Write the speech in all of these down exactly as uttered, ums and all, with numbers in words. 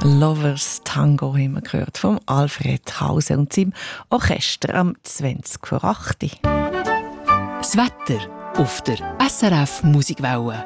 Lovers Tango haben wir gehört vom Alfred Hause und seinem Orchester am zwanzig vor acht. Das Wetter auf der S R F Musikwelle.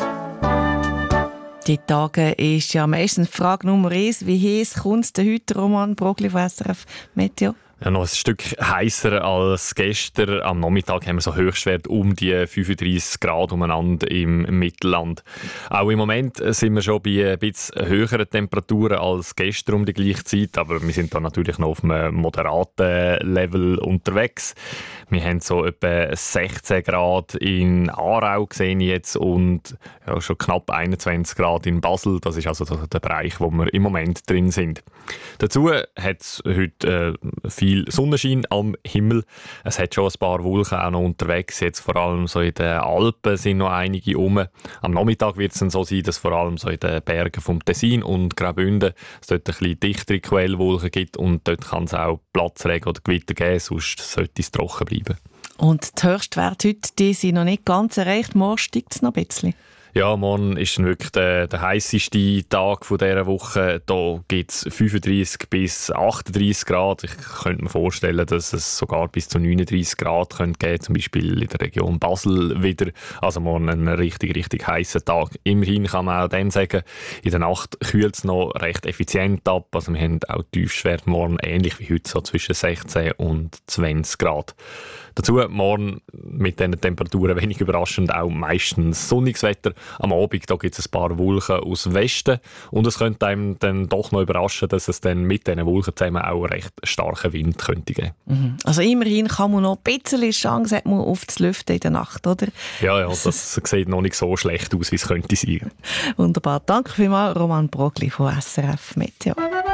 Die Tage ist ja meistens Frage Nummer eins. Wie heiß kommt es heute, Roman Brogli von S R F Meteo? Ja, noch ein Stück heißer als gestern. Am Nachmittag haben wir so Höchstwert um die fünfunddreissig Grad umeinander im Mittelland. Auch im Moment sind wir schon bei ein bisschen höheren Temperaturen als gestern um die gleiche Zeit, aber wir sind da natürlich noch auf einem moderaten Level unterwegs. Wir haben so etwa sechzehn Grad in Aarau gesehen jetzt und ja, schon knapp einundzwanzig Grad in Basel. Das ist also der Bereich, wo wir im Moment drin sind. Dazu hat es heute äh, viel Sonnenschein am Himmel. Es hat schon ein paar Wolken auch noch unterwegs. Jetzt vor allem so in den Alpen sind noch einige rum. Am Nachmittag wird es dann so sein, dass vor allem so in den Bergen vom Tessin und Graubünden es dort ein bisschen dichtere Quellwolken gibt und dort kann es auch Platzregen oder Gewitter geben, sonst sollte es trocken bleiben. Und die Höchstwerte heute die sind noch nicht ganz erreicht. Morgen steigt es noch ein bisschen. Ja, morgen ist dann wirklich der, der heisseste Tag dieser Woche. Da gibt es fünfunddreissig bis achtunddreissig Grad. Ich könnte mir vorstellen, dass es sogar bis zu neununddreissig Grad könnte geben, zum Beispiel in der Region Basel wieder. Also morgen ein richtig, richtig heißer Tag. Immerhin kann man auch dann sagen, in der Nacht kühlt es noch recht effizient ab. Also wir haben auch Tiefstwerte morgen ähnlich wie heute, so zwischen sechzehn und zwanzig Grad. Dazu morgen mit diesen Temperaturen wenig überraschend auch meistens sonniges Wetter. Am Abend gibt es ein paar Wolken aus Westen und es könnte einem dann doch noch überraschen, dass es dann mit diesen Wolken zusammen auch recht starken Wind könnte geben. Mhm. Also immerhin kann man noch ein bisschen Chance hat man auf das Lüften in der Nacht, oder? Ja, ja, das sieht noch nicht so schlecht aus, wie es könnte sein. Wunderbar. Danke vielmals, Roman Brogli von S R F Meteo.